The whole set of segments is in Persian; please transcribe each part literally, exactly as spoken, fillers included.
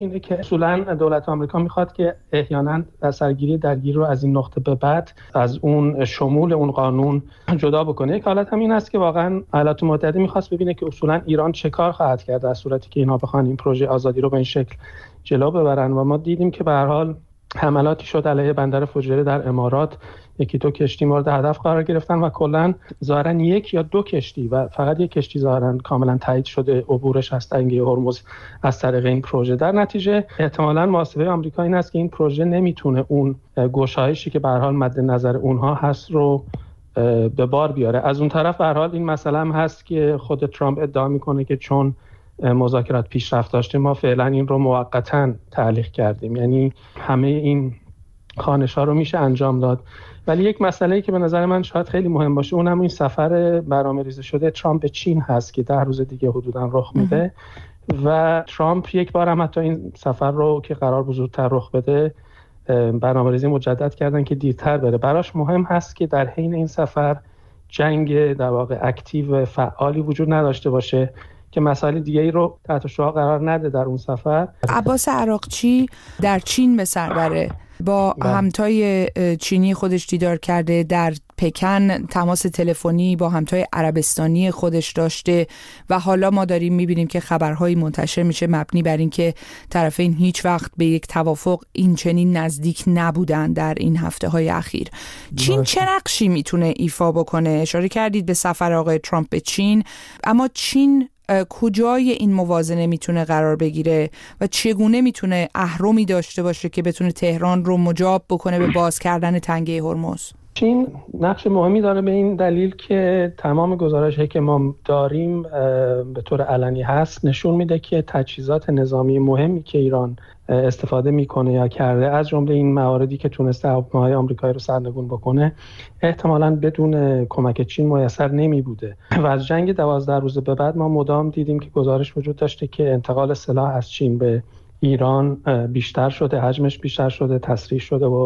اینه که اصولاً دولت آمریکا میخواد که احیانا سرگیری درگیری رو از این نقطه به بعد از اون شمول اون قانون جدا بکنه. یک حالت هم این است که واقعاً ایالات متحده میخواست ببینه که اصولاً ایران چه کار خواهد کرد در صورتی که اینا بخوان این پروژه آزادی رو به این شکل جلو ببرن. و ما دیدیم که به هر حال حملاتی شد علیه بندر فوجیره در امارات، یکی دو کشتی مورد هدف قرار گرفتن و کلاً ظاهراً یک یا دو کشتی و فقط یک کشتی ظاهراً کاملاً تایید شده عبورش از تنگه هرمز از طریق این پروژه. در نتیجه احتمالاً محاسبه آمریکا این است که این پروژه نمیتونه اون گشایشی که به هر حال مد نظر اونها هست رو به بار بیاره. از اون طرف به هر حال این مسئله هم هست که خود ترامپ ادعا میکنه که چون مذاکرات پیشرفت داشته ما فعلا این رو موقتاً تعلیق کردیم، یعنی همه این خوانش‌ها رو میشه انجام داد. ولی یک مسئله‌ای که به نظر من شاید خیلی مهم باشه اونم این سفر برنامه‌ریزی شده ترامپ به چین هست که ده روز دیگه حدوداً رخ میده و ترامپ یک بار هم حتی این سفر رو که قرار بود زودتر رخ بده برنامه‌ریزی مجدد کردن که دیرتر بره. براش مهم هست که در حین این سفر جنگ در واقع اکتیو فعالی وجود نداشته باشه که مسائل دیگه‌ای رو تحت شعاع قرار نده در اون سفر. عباس عراقچی در چین به سر بره، با همتای چینی خودش دیدار کرده، در پکن تماس تلفنی با همتای عربستانی خودش داشته و حالا ما داریم میبینیم که خبرهایی منتشر میشه مبنی بر این که طرفین هیچ وقت به یک توافق این چنین نزدیک نبودن در این هفته های اخیر. چین چه نقشی میتونه ایفا بکنه؟ اشاره کردید به سفر آقای ترامپ به چین، اما چین کجای این موازنه میتونه قرار بگیره و چگونه میتونه اهرمی داشته باشه که بتونه تهران رو مجاب بکنه به باز کردن تنگه هرمز؟ چین نقش مهمی داره به این دلیل که تمام گزارش‌هایی که ما داریم به طور علنی هست نشون میده که تجهیزات نظامی مهمی که ایران استفاده میکنه یا کرده، از جمله این مواردی که تونسته هواپیماهای آمریکایی رو سرنگون بکنه، احتمالاً بدون کمک چین میسر نمی بوده. و از جنگ دوازده روزه به بعد ما مدام دیدیم که گزارش وجود داشته که انتقال سلاح از چین به ایران بیشتر شده، حجمش بیشتر شده، تسریع شده و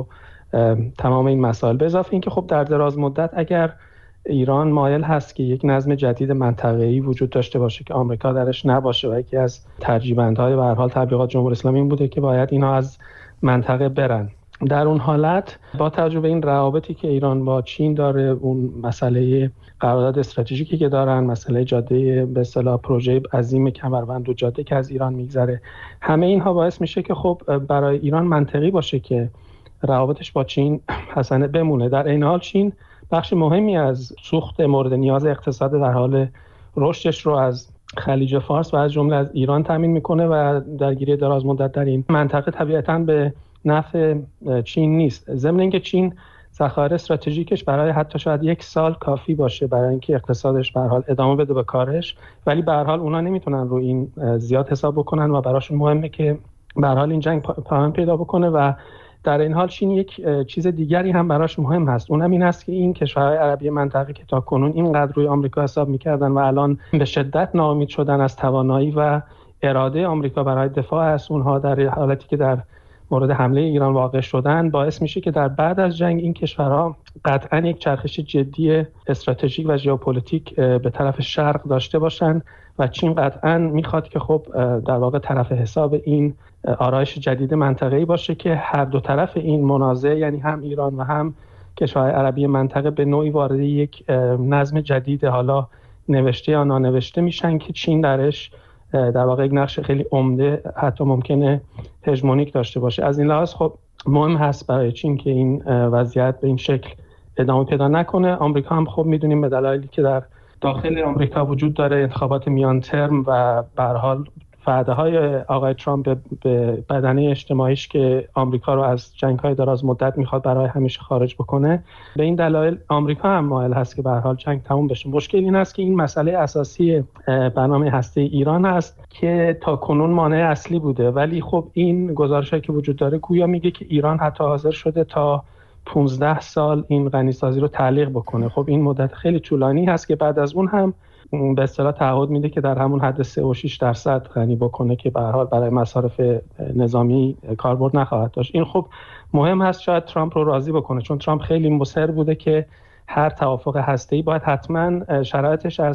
تمام این مسائل. به اضافه اینکه خب در دراز مدت اگر ایران مایل هست که یک نظم جدید منطقه‌ای وجود داشته باشه که آمریکا درش نباشه و یکی از ترجیبندهای به هر حال تبلیغات جمهوری اسلامی این بوده که باید اینا از منطقه برن، در اون حالت با توجه به این روابطی که ایران با چین داره، اون مسئله قرارداد استراتژیکی که دارن، مسئله جاده به اصطلاح پروژه عظیم کمربند و جاده که از ایران میگذره، همه اینها باعث میشه که خب برای ایران منطقی باشه که روابطش با چین حسنه بمونه. در این حال چین بخش مهمی از سوخت مورد نیاز اقتصاد در حال رشدش رو از خلیج فارس و از جمله از ایران تامین میکنه و درگیری دراز مدت در این منطقه طبیعتاً به نفع چین نیست. ضمن اینکه چین ذخایر استراتژیکش برای حتی شاید یک سال کافی باشه برای اینکه اقتصادش به هر حال ادامه بده به کارش، ولی به هر حال اونا نمیتونن رو این زیاد حساب بکنن و براشون مهمه که به هر حال این جنگ پایان پیدا بکنه. و در این حال چین یک چیز دیگری هم براش مهم هست، اونم این است که این کشورهای عربی منطقه که تا کنون اینقدر روی آمریکا حساب میکردن و الان به شدت ناامید شدن از توانایی و اراده آمریکا برای دفاع از اونها در حالتی که در مورد حمله ایران واقع شدن، باعث میشه که در بعد از جنگ این کشورها قطعاً یک چرخش جدی استراتژیک و ژئوپلیتیک به طرف شرق داشته باشن و چین قطعاً میخواد که خب در واقع طرف حساب این آرایش جدید منطقه‌ای باشه که هر دو طرف این منازعه، یعنی هم ایران و هم کشورهای عربی منطقه، به نوعی وارد یک نظم جدید حالا نوشته یا نانوشته میشن که چین درش در واقع یک نقش خیلی عمده، حتی ممکنه هژمونیک داشته باشه. از این لحاظ خب مهم هست برای چین که این وضعیت به این شکل ادامه پیدا نکنه. آمریکا هم خب میدونیم به دلایلی که در داخل آمریکا وجود داره، انتخابات میان ترم و به هر حال وعده‌های آقای ترامپ به بدنه اجتماعیش که آمریکا رو از جنگ‌های دراز مدت میخواد برای همیشه خارج بکنه، به این دلایل آمریکا هم مایل هست که به هر حال جنگ تموم بشه. مشکل این است که این مسئله اساسی برنامه هسته‌ای ایران است که تا کنون مانع اصلی بوده، ولی خب این گزارشی که وجود داره گویا میگه که ایران حتی حاضر شده تا پانزده سال این غنیسازی رو تعلیق بکنه. خب این مدت خیلی طولانی هست که بعد از اون هم به اصطلاح تعهد میده که در همون حد سه و شش درصد غنی بکنه که به هر حال برای مصارف نظامی کاربرد نخواهد داشت. این خب مهم هست شاید ترامپ رو راضی بکنه، چون ترامپ خیلی مصر بوده که هر توافق هسته‌ای باید حتما شرایطش از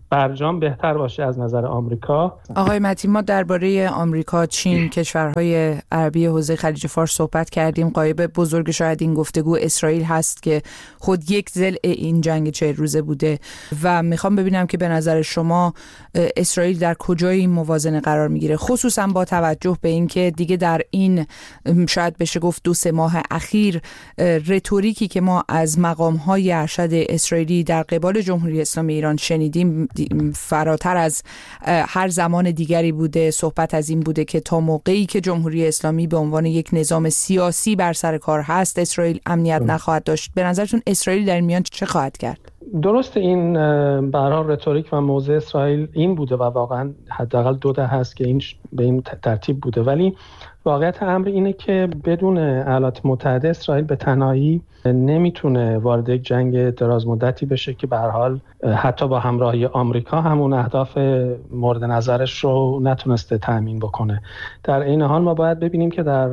برجام بهتر باشه از نظر آمریکا. آقای متین، ما درباره آمریکا، چین، کشورهای عربی حوزه خلیج فارس صحبت کردیم. غایب بزرگ شاید این گفتگو اسرائیل هست که خود یک ضلع این جنگ چهل روزه بوده و میخوام ببینم که به نظر شما اسرائیل در کجای این موازنه قرار میگیره، خصوصا با توجه به اینکه دیگه در این شاید بشه گفت دو سه ماه اخیر رتوریکی که ما از مقام‌های ارشد اسرائیلی در قبال جمهوری اسلامی ایران شنیدیم فراتر از هر زمان دیگری بوده. صحبت از این بوده که تا موقعی که جمهوری اسلامی به عنوان یک نظام سیاسی بر سر کار هست، اسرائیل امنیت نخواهد داشت. به نظرتون اسرائیل در میان چه خواهد کرد؟ درست، این به هر حال رتوریک و موضع اسرائیل این بوده و واقعا حداقل دو ده هست که این به این ترتیب بوده، ولی واقعیت امر اینه که بدون ایالات متحده اسرائیل به تنهایی نمیتونه وارد یک جنگ دراز مدتی بشه که به هر حال حتی با همراهی آمریکا همون اهداف مورد نظرش رو نتونسته تامین بکنه. در این حال ما باید ببینیم که در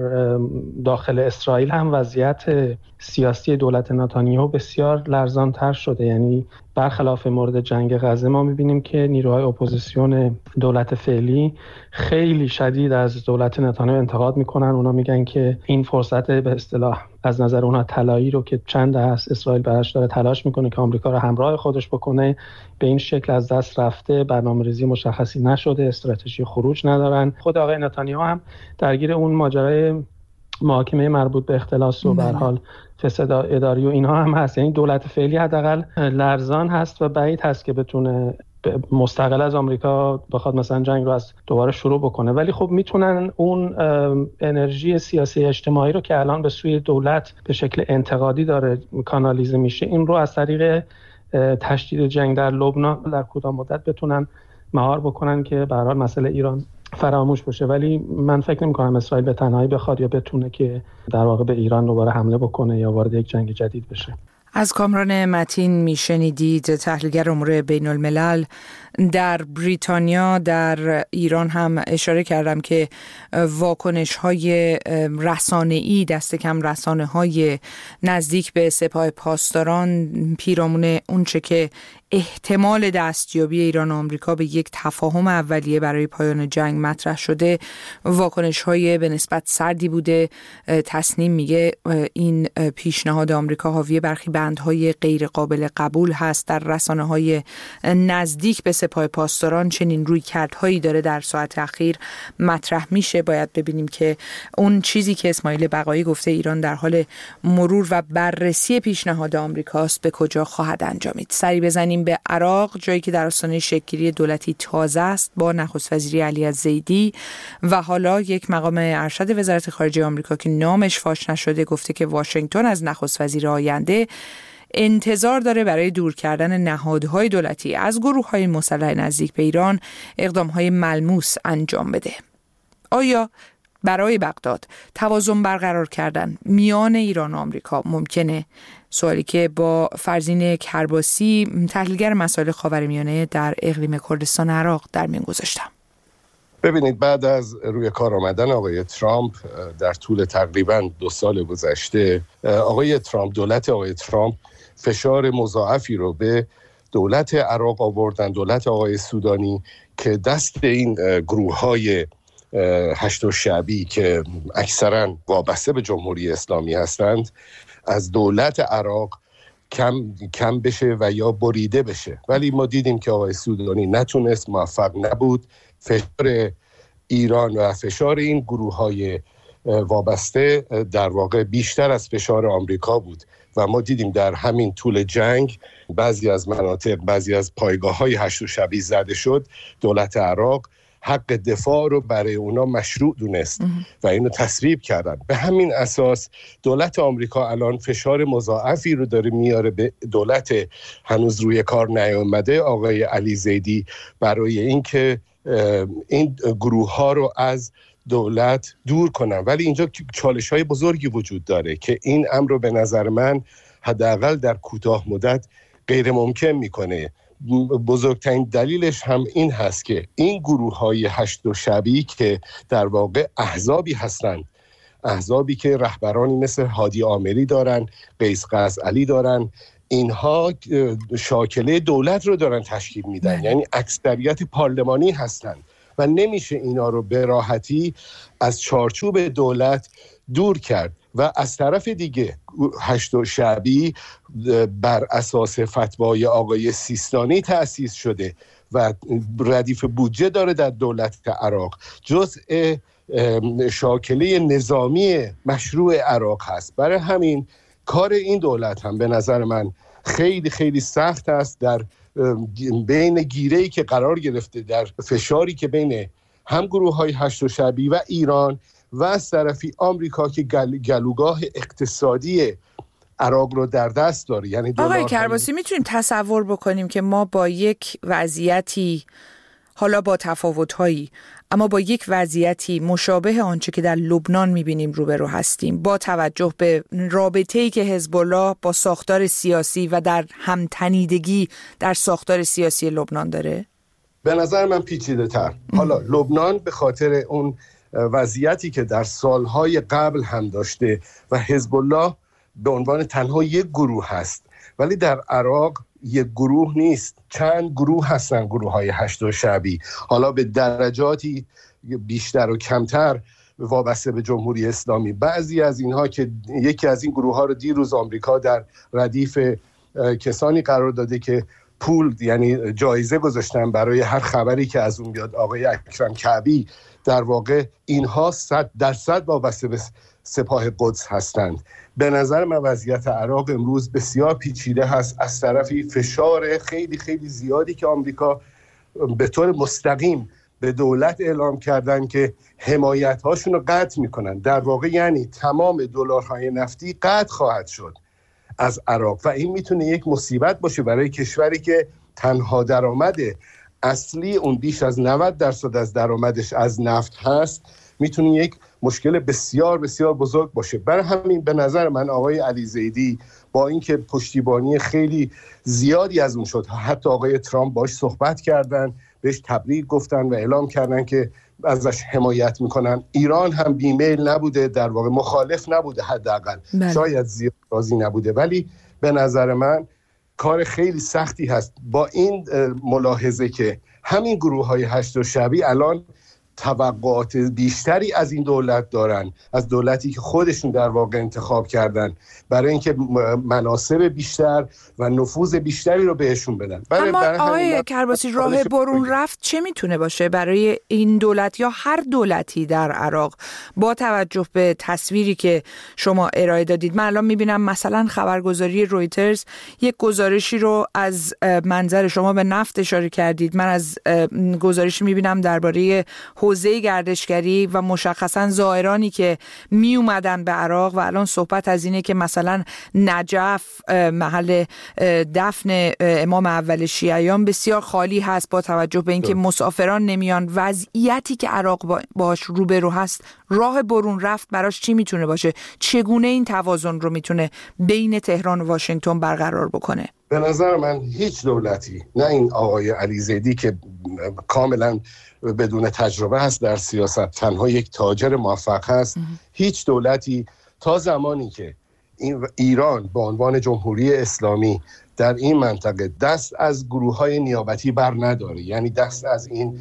داخل اسرائیل هم وضعیت سیاسی دولت نتانیاهو بسیار لرزان‌تر شده. یعنی برخلاف مورد جنگ غزه ما می‌بینیم که نیروهای اپوزیسیون دولت فعلی خیلی شدید از دولت نتانیاهو انتقاد میکنن. اونا میگن که این فرصت به اصطلاح از نظر اونها طلایی رو که چند هست اسرائیل براش داره تلاش میکنه که آمریکا رو همراه خودش بکنه، به این شکل از دست رفته، برنامه‌ریزی مشخصی نشده، استراتژی خروج ندارن. خود آقای نتانیاهو هم درگیر اون ماجرای محاکمه مربوط به اختلاس و به هر حال فساد اداری و اینها هم هست. یعنی دولت فعلی حداقل لرزان هست و بعید هست که بتونه مستقل از آمریکا بخواد مثلا جنگ رو از دوباره شروع بکنه. ولی خب میتونن اون انرژی سیاسی اجتماعی رو که الان به سوی دولت به شکل انتقادی داره کانالیزه میشه، این رو از طریق تشدید جنگ در لبنان در کوتاه مدت بتونن مهار بکنن که به هر حال مسئله ایران فراموش بشه. ولی من فکر نمی‌کنم اسرائیل به تنهایی بخواد یا بتونه که در واقع به ایران دوباره حمله بکنه یا وارد یک جنگ جدید بشه. از کامران متین میشنیدید، تحلیلگر امور بین الملل. در بریتانیا، در ایران هم اشاره کردم که واکنش‌های رسانه‌ای، دست کم رسانه‌های نزدیک به سپاه پاسداران پیرامون اونچه که احتمال دستیابی ایران و آمریکا به یک تفاهم اولیه برای پایان جنگ مطرح شده، واکنش‌های به نسبت سردی بوده. تصنیم میگه این پیشنهاد آمریکا حاوی برخی بندهای غیر قابل قبول هست. در رسانه‌های نزدیک به سپاه پاسداران چنین رویکردهایی داره در ساعت اخیر مطرح میشه. باید ببینیم که اون چیزی که اسماعیل بقایی گفته ایران در حال مرور و بررسی پیشنهاد آمریکاست به کجا خواهد انجامید. سری بزنیم به عراق، جایی که در آستانه شکل‌گیری دولتی تازه است با نخست وزیری علی الزیدی و حالا یک مقام ارشد وزارت خارجه آمریکا که نامش فاش نشده گفته که واشنگتن از نخست وزیر آینده انتظار داره برای دور کردن نهادهای دولتی از گروه‌های مسلح نزدیک به ایران اقدام‌های ملموس انجام بده. آیا برای بغداد توازن برقرار کردن میان ایران و آمریکا ممکنه؟ سوالی که با فرزین کرباسی، تحلیلگر مسائل خاورمیانه در اقلیم کردستان عراق در میان گذاشتم. ببینید، بعد از روی کار آمدن آقای ترامپ در طول تقریباً دو سال گذشته، آقای ترامپ دولت آقای ترامپ فشار مضاعفی رو به دولت عراق آوردن، دولت آقای سودانی، که دست این گروه‌های هشت شعبی که اکثراً وابسته به جمهوری اسلامی هستند از دولت عراق کم کم بشه و یا بریده بشه. ولی ما دیدیم که آقای سودانی نتونست، موفق نبود. فشار ایران و فشار این گروه‌های وابسته در واقع بیشتر از فشار آمریکا بود و ما دیدیم در همین طول جنگ بعضی از مناطق، بعضی از پایگاه‌های هشت شعبی زده شد. دولت عراق حق دفاع رو برای اونا مشروع دونست و اینو تصویب کردن. به همین اساس دولت آمریکا الان فشار مضاعفی رو داره میاره به دولت هنوز روی کار نیامده آقای علی زیدی برای اینکه این گروه ها رو از دولت دور کنن. ولی اینجا چالش های بزرگی وجود داره که این امر رو به نظر من حداقل در کوتاه مدت غیر ممکن میکنه. بزرگترین دلیلش هم این هست که این گروه های هشت و شعبی که در واقع احزابی هستند، احزابی که رهبرانی مثل هادی آمری دارن، قیس قزعلی دارن، اینها شاکله دولت رو دارن تشکیل میدن، یعنی اکثریت پارلمانی هستن و نمیشه اینا رو به راحتی از چارچوب دولت دور کرد. و از طرف دیگه هشت شعبی بر اساس فتوای آقای سیستانی تأسیس شده و ردیف بودجه داره در دولت عراق، جزء شاکله نظامی مشروع عراق هست. برای همین کار این دولت هم به نظر من خیلی خیلی سخت است در بین گیره‌ای که قرار گرفته، در فشاری که بین هم گروه‌های هشت شعبی و ایران و از طرفی آمریکا که گل، گلوگاه اقتصادی عراق رو در دست داره. یعنی آقای کرباسی میتونیم تصور بکنیم که ما با یک وضعیتی، حالا با تفاوت‌هایی، اما با یک وضعیتی مشابه آنچه که در لبنان می‌بینیم روبرو هستیم، با توجه به رابطه‌ای که حزب الله با ساختار سیاسی و در همتنیدگی در ساختار سیاسی لبنان داره؟ به نظر من پیچیده‌تر. حالا لبنان به خاطر اون وضعیتی که در سالهای قبل هم داشته و حزب الله به عنوان تنها یک گروه هست، ولی در عراق یک گروه نیست، چند گروه هستن، گروه های هشت شعبی، حالا به درجاتی بیشتر و کمتر وابسته به جمهوری اسلامی. بعضی از اینها که یکی از این گروه ها رو دیروز آمریکا در ردیف کسانی قرار داده که پول، یعنی جایزه گذاشتن برای هر خبری که از اون بیاد، آقای اکرم کعبی، در واقع اینها صد درصد وابسته به سپاه قدس هستند. به نظر من وضعیت عراق امروز بسیار پیچیده هست. از طرفی فشار خیلی خیلی زیادی که آمریکا به طور مستقیم به دولت اعلام کردن که حمایت هاشون رو قطع میکنن، در واقع یعنی تمام دلارهای نفتی قطع خواهد شد از عراق و این میتونه یک مصیبت باشه برای کشوری که تنها درآمد اصلی اون بیش از نود درصد از درآمدش از نفت هست، میتونه یک مشکل بسیار بسیار بزرگ باشه. برای همین به نظر من آقای علی زیدی با اینکه پشتیبانی خیلی زیادی از اون شد، حتی آقای ترامپ باش صحبت کردن، بهش تبریک گفتن و اعلام کردن که ازش حمایت میکنن. ایران هم بیمیل نبوده، در واقع مخالف نبوده، حداقل شاید زیاد راضی نبوده، ولی به نظر من کار خیلی سختی هست با این ملاحظه که همین گروه های هشت شعبی الان توقعات بیشتری از این دولت دارن، از دولتی که خودشون در واقع انتخاب کردن، برای اینکه مناصب بیشتر و نفوذ بیشتری رو بهشون بدن. برای اما برای آقای کرباسی راه برون رفت چه میتونه باشه برای این دولت یا هر دولتی در عراق با توجه به تصویری که شما ارائه دادید؟ من الان میبینم مثلا خبرگزاری رویترز یک گزارشی رو از منظر شما به نفت اشاره کردید، من از گزارشی میبینم درباره حوزه گردشگری و مشخصا زائرانی که می اومدن به عراق و الان صحبت از اینه که مثلا نجف محل دفن امام اول شیعیان بسیار خالی هست با توجه به اینکه مسافران نمیان. وضعیتی که عراق باش روبرو هست، راه برون رفت براش چی میتونه باشه؟ چگونه این توازن رو میتونه بین تهران و واشنگتن برقرار بکنه؟ به نظر من هیچ دولتی، نه این آقای علی زیدی که کاملا بدون تجربه هست در سیاست، تنها یک تاجر موفق هست، هیچ دولتی تا زمانی که این ایران به عنوان جمهوری اسلامی در این منطقه دست از گروه‌های نیابتی بر نداره، یعنی دست از این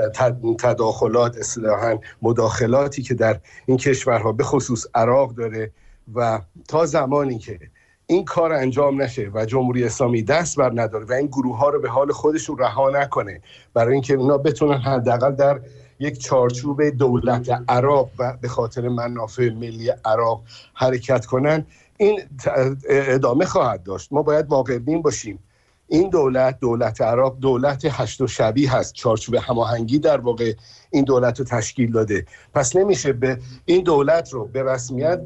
تداخلات، اصطلاحاً مداخلاتی که در این کشورها به خصوص عراق داره، و تا زمانی که این کار انجام نشه و جمهوری اسلامی دست بر نداره و این گروه ها رو به حال خودشون رها نکنه برای اینکه اونا بتونن حداقل در یک چارچوب دولت عراق و به خاطر منافع ملی عراق حرکت کنن، این ادامه خواهد داشت. ما باید واقع بین باشیم. این دولت، دولت عراق، دولت هشت شعبی هست، چارچوب هماهنگی در واقع این دولت رو تشکیل داده. پس نمیشه به این دولت رو به رسمیت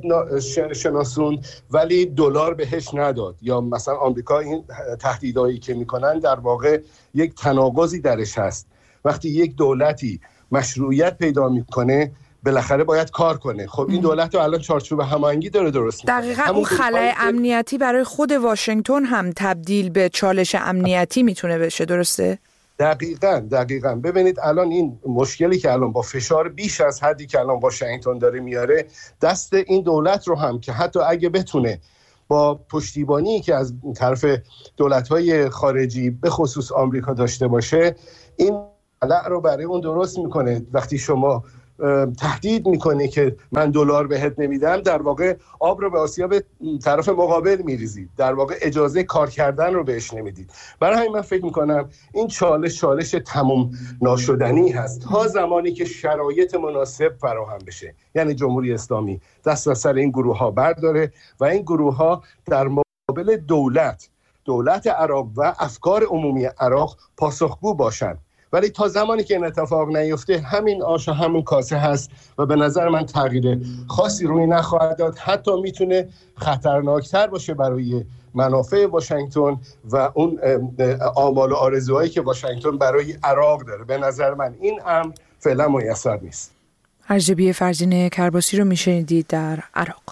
شناسون ولی دلار بهش نداد، یا مثلا آمریکا این تهدیدایی که میکنن در واقع یک تناقضی درش هست. وقتی یک دولتی مشروعیت پیدا میکنه بالاخره باید کار کنه. خب این دولت رو الان چارچوب هماهنگی داره درست میکنه. دقیقاً اون خلأ امنیتی برای خود واشنگتن هم تبدیل به چالش امنیتی میتونه بشه، درسته؟ دقیقاً دقیقاً ببینید الان این مشکلی که الان با فشار بیش از حدی که الان واشنگتن داره میاره، دست این دولت رو هم که حتی اگه بتونه با پشتیبانی که از طرف دولت‌های خارجی به خصوص آمریکا داشته باشه، این خلأ رو برای اون درست میکنه. وقتی شما تهدید میکنه که من دلار بهت نمیدم، در واقع آب رو به آسیاب طرف مقابل میریزید، در واقع اجازه کار کردن رو بهش نمیدید. برای همین من فکر میکنم این چالش چالش تمام ناشدنی هست تا زمانی که شرایط مناسب فراهم بشه، یعنی جمهوری اسلامی دست از سر این گروه ها برداره و این گروه ها در مقابل دولت دولت عراق و افکار عمومی عراق پاسخگو باشند. ولی تا زمانی که این اتفاق نیفته، همین آش و همین کاسه هست و به نظر من تغییر خاصی روی نخواهد داد. حتی میتونه خطرناکتر باشه برای منافع واشنگتن و اون آمال و آرزوهایی که واشنگتن برای عراق داره. به نظر من این امر فعلا میسر نیست. ارجبی فرزین کرباسی رو میشنیدید در عراق.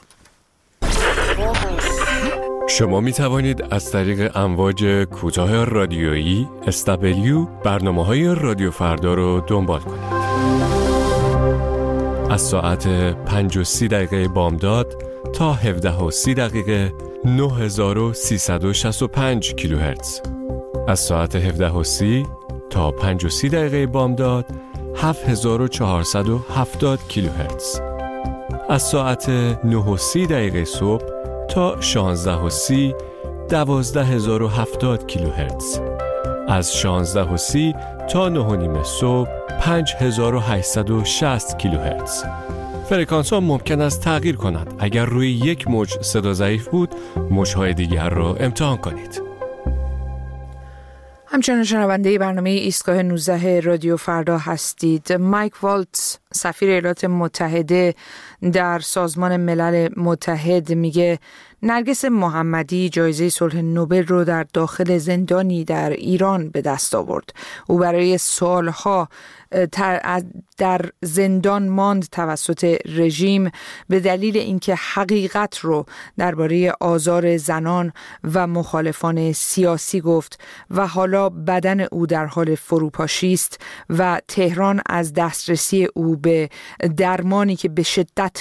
شما می توانید از طریق امواج کوتاه رادیویی اس دبلیو برنامه‌های رادیو فردا رو دنبال کنید. از ساعت پنج و سی دقیقه بامداد تا هفده و سی دقیقه نه هزار و سیصد و شصت و پنج کیلوهرتز. از ساعت هفده و سی تا پنج و سی دقیقه بامداد هفت هزار و چهارصد و هفتاد کیلوهرتز. از ساعت نه و سی دقیقه صبح تا شانزده و سی دوازده هزار و هفتاد کیلوهرتز. از شانزده و سی تا نه و نیم صبح پنج هزار و هشتصد و شصت کیلوهرتز. فرکانس ها ممکن است تغییر کنند. اگر روی یک موج صدا ضعیف بود، موج‌های دیگر را امتحان کنید. همچنان شنونده برنامه ایستگاه نوزده رادیو فردا هستید. مایک والتز، سفیر ایالات متحده در سازمان ملل متحد، میگه نرگس محمدی جایزه صلح نوبل رو در داخل زندانی در ایران به دست آورد. او برای سالها در زندان ماند توسط رژیم به دلیل اینکه حقیقت رو درباره آزار زنان و مخالفان سیاسی گفت و حالا بدن او در حال فروپاشی است و تهران از دسترسی او به درمانی که به شدت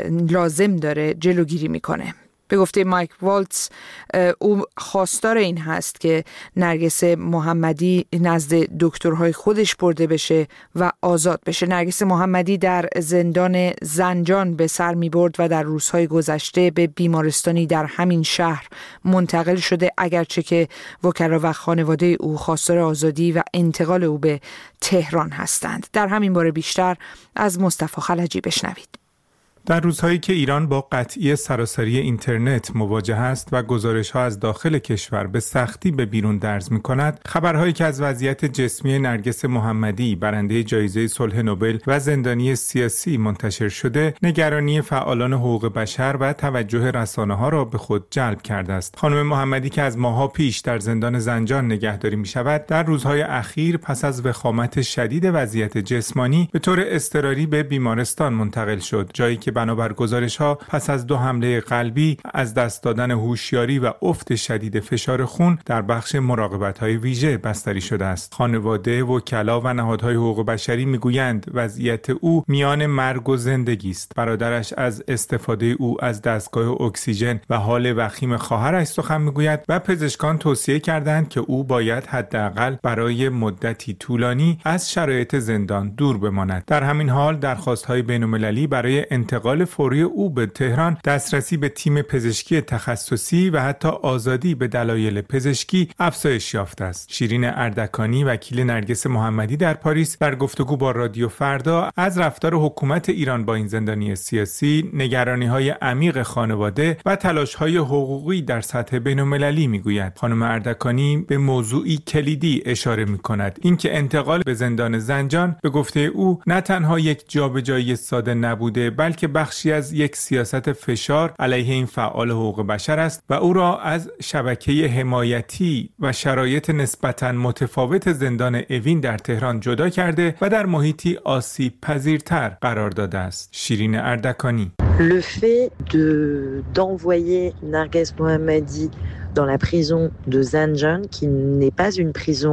لازم داره جلوگیری میکنه. به گفته مایک والتز، او خواستار این هست که نرگس محمدی نزد دکترهای خودش برده بشه و آزاد بشه. نرگس محمدی در زندان زنجان به سر می برد و در روزهای گذشته به بیمارستانی در همین شهر منتقل شده، اگرچه که وکلا و خانواده او خواستار آزادی و انتقال او به تهران هستند. در همین باره بیشتر از مصطفی خلجی بشنوید. در روزهایی که ایران با قطعی سراسری اینترنت مواجه است و گزارش‌ها از داخل کشور به سختی به بیرون درز می‌کند، خبرهایی که از وضعیت جسمی نرگس محمدی، برنده جایزه صلح نوبل و زندانی سیاسی منتشر شده، نگرانی فعالان حقوق بشر و توجه رسانه‌ها را به خود جلب کرده است. خانم محمدی که از ماه‌ها پیش در زندان زنجان نگهداری می‌شود، در روزهای اخیر پس از وخامت شدید وضعیت جسمانی به طور اضطراری به بیمارستان منتقل شد، جایی که بنابر گزارش‌ها پس از دو حمله قلبی، از دست دادن هوشیاری و افت شدید فشار خون در بخش مراقبت‌های ویژه بستری شده است. خانواده، وکلا و نهادهای حقوق بشری میگویند وضعیت او میان مرگ و زندگی است. برادرش از استفاده او از دستگاه اکسیژن و حال وخیم خواهرش سخن میگوید و پزشکان توصیه کردند که او باید حداقل برای مدتی طولانی از شرایط زندان دور بماند. در همین حال درخواست‌های بین‌المللی برای انتقال فوری او به تهران، دسترسی به تیم پزشکی تخصصی و حتی آزادی به دلایل پزشکی افزایش یافته است. شیرین اردکانی، وکیل نرگس محمدی در پاریس، در گفتگو با رادیو فردا از رفتار حکومت ایران با این زندانی سیاسی، نگرانی‌های عمیق خانواده و تلاش‌های حقوقی در سطح بین‌المللی میگوید. خانم اردکانی به موضوعی کلیدی اشاره می‌کند، اینکه انتقال به زندان زنجان به گفته او نه تنها یک جابجایی ساده نبوده، بلکه بخشی از یک سیاست فشار علیه این فعال حقوق بشر است و او را از شبکه حمایتی و شرایط نسبتاً متفاوت زندان اوین در تهران جدا کرده و در محیطی آسیب پذیرتر قرار داده است. شیرین اردکانی: Le fait de d'envoyer Narges Mohammadi dans la prison de Zanjan, qui n'est pas une prison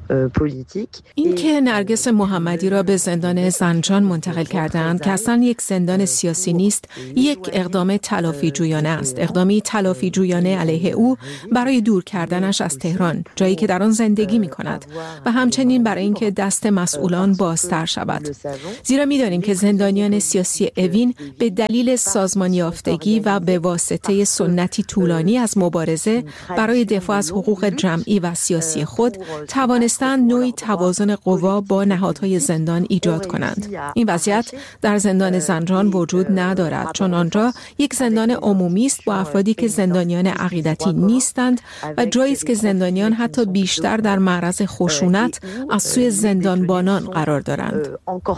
این که نرگس محمدی را به زندان زنجان منتقل کردند که اصلا یک زندان سیاسی نیست، یک اقدام تلافی جویانه است، اقدامی تلافی جویانه علیه او برای دور کردنش از تهران، جایی که در آن زندگی می کند و همچنین برای اینکه دست مسئولان بازتر شود. زیرا می دانیم که زندانیان سیاسی اوین به دلیل سازمان یافتگی و به واسطه سنتی طولانی از مبارزه برای دفاع از حقوق جمعی و سیاسی خود توانستند نوعی توازن قوا با نهادهای زندان ایجاد کنند. این وضعیت در زندان زنجان وجود ندارد، چون آنجا یک زندان عمومی است با افرادی که زندانیان عقیدتی نیستند و جایی است که زندانیان حتی بیشتر در معرض خشونت از سوی زندانبانان قرار دارند.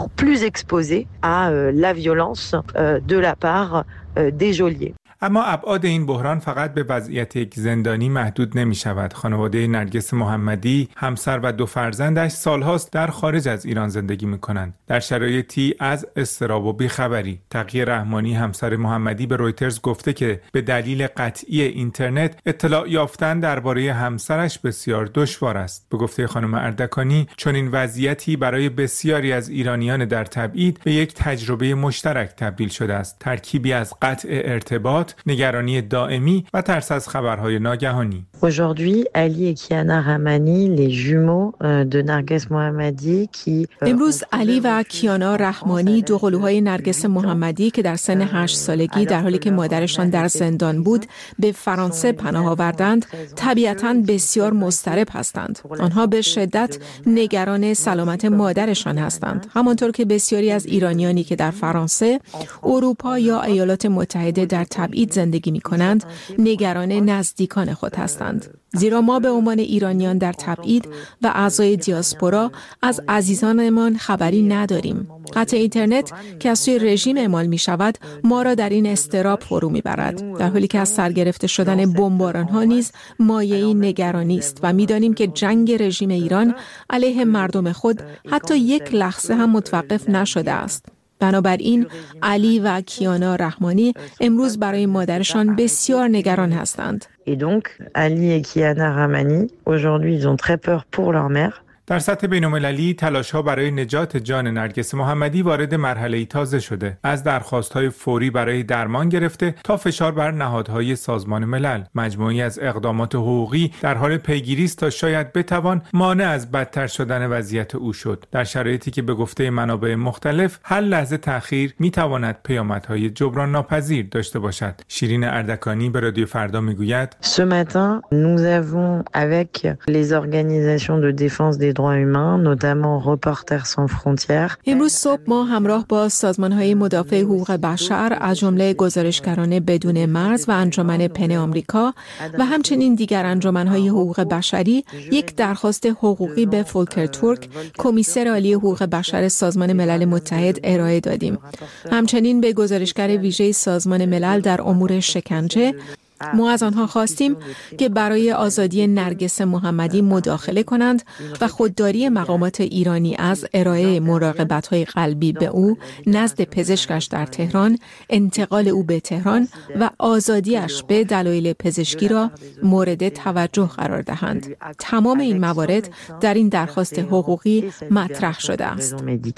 اما ابعاد این بحران فقط به وضعیت یک زندانی محدود نمی شود. خانواده نرگس محمدی، همسر و دو فرزندش سالهاست در خارج از ایران زندگی می کنند، در شرایطی از اضطراب و بیخبری. تقی رحمانی، همسر محمدی، به رویترز گفته که به دلیل قطعی اینترنت اطلاع یافتن درباره همسرش بسیار دشوار است. به گفته خانم اردکانی، چون این وضعیتی برای بسیاری از ایرانیان در تبعید به یک تجربه مشترک تبدیل شده است، ترکیبی از قطع ارتباط، نگرانی دائمی و ترس از خبرهای ناگهانی. Aujourd'hui, Ali et Kiana Rahmani, les jumeaux de Narges Mohammadi qui امروز علی و کیانا رحمانی، دو قلوهای نرگس محمدی که در سن هشت سالگی در حالی که مادرشان در زندان بود به فرانسه پناه آوردند، طبیعتاً بسیار مضطرب هستند. آنها به شدت نگران سلامت مادرشان هستند، همانطور که بسیاری از ایرانیانی که در فرانسه، اروپا یا ایالات متحده در تبعید زندگی می کنند نگران نزدیکان خود هستند. زیرا ما به عنوان ایرانیان در تبعید و اعضای دیاسپورا از عزیزانمان خبری نداریم. قطع اینترنت که از سوی رژیم اعمال می شود ما را در این اضطراب فرو می برد، در حالی که از سرگرفته شدن بمباران ها نیز مایه‌ای نگرانی است و می دانیم که جنگ رژیم ایران علیه مردم خود حتی یک لحظه هم متوقف نشده است. بنابراین علی و کیانا رحمانی امروز برای مادرشان بسیار نگران هستند. Et donc Ali et Kiana Rahmani aujourd'hui ils ont très peur pour leur mère. در سطح بین‌المللی تلاش‌ها برای نجات جان نرگس محمدی وارد مرحله‌ای تازه شده، از درخواست‌های فوری برای درمان گرفته تا فشار بر نهادهای سازمان ملل. مجموعی از اقدامات حقوقی در حال پیگیری است تا شاید بتوان مانع از بدتر شدن وضعیت او شد، در شرایطی که به گفته منابع مختلف هر لحظه تأخیر می‌تواند پیامدهای جبران ناپذیر داشته باشد. شیرین اردکانی به رادیو فردا می‌گوید: Ce matin, nous avons avec les organisations de défense des droits humains, notamment Reporters sans frontières. امروز صبح ما همراه با سازمان‌های مدافع حقوق بشر از جمله گزارشگران بدون مرز و انجمن پن آمریکا و همچنین دیگر انجمن‌های حقوق بشری یک درخواست حقوقی به فولکر تورک، کمیسر عالی حقوق بشر سازمان ملل متحد ارائه دادیم. همچنین به گزارشگر ویژه سازمان ملل در امور شکنجه ما از آنها خواستیم که برای آزادی نرگس محمدی مداخله کنند و خودداری مقامات ایرانی از ارائه مراقبت‌های قلبی به او نزد پزشکش در تهران، انتقال او به تهران و آزادیش به دلایل پزشکی را مورد توجه قرار دهند. تمام این موارد در این درخواست حقوقی مطرح شده است.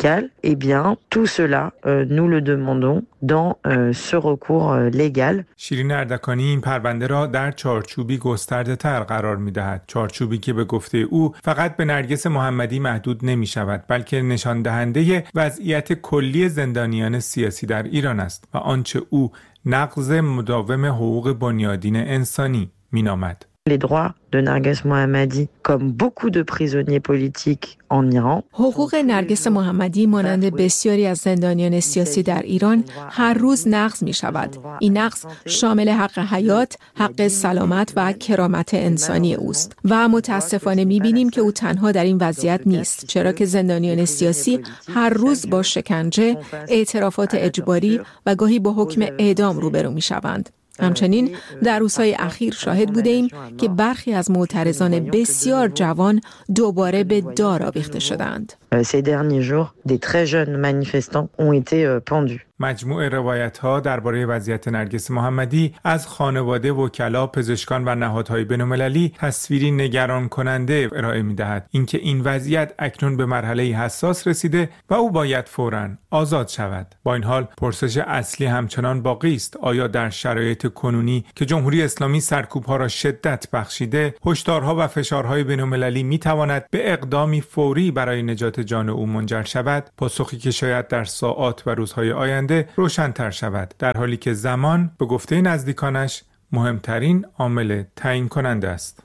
Eh bien, tout cela, nous le demandons dans ce recours légal. شیرین اردکانی این پرونده را در چارچوبی گسترده تر قرار می دهد. چارچوبی که به گفته او فقط به نرگس محمدی محدود نمی شود، بلکه نشان دهنده وضعیت کلی زندانیان سیاسی در ایران است و آنچه او نقض مداوم حقوق بنیادین انسانی می نامد. Les droits de Narges Mohammadi, comme beaucoup de prisonniers politiques en Iran. حقوق نرگس محمدی مانند بسیاری از زندانیان سیاسی در ایران هر روز نقض می شود. این نقض شامل حق حیات، حق سلامت و کرامت انسانی اوست و متاسفانه می بینیم که او تنها در این وضعیت نیست، چرا که زندانیان سیاسی هر روز با شکنجه، اعترافات اجباری و گاهی با حکم اعدام روبرو می شوند. همچنین در روزهای اخیر شاهد بودیم که برخی از معترضان بسیار جوان دوباره به دار آویخته شدند. Ces derniers jours, des très jeunes manifestants ont été pendus. مجموع روایت‌ها درباره وضعیت نرگس محمدی از خانواده، وکلا، پزشکان و نهادهای بین‌المللی تصویری نگران کننده ارائه می‌دهد. اینکه این وضعیت اکنون به مرحله حساس رسیده و او باید فوراً آزاد شود. با این حال پرسش اصلی همچنان باقی است: آیا در شرایط کنونی که جمهوری اسلامی سرکوب‌ها را شدت بخشیده، هشدارها و فشارهای بین‌المللی می‌تواند به اقدامی فوری برای نجات جان او منجر شود؟ پاسخی که شاید در ساعات و روزهای آینده روشن‌تر شود، در حالی که زمان به گفته نزدیکانش مهمترین عامل تعیین کننده است.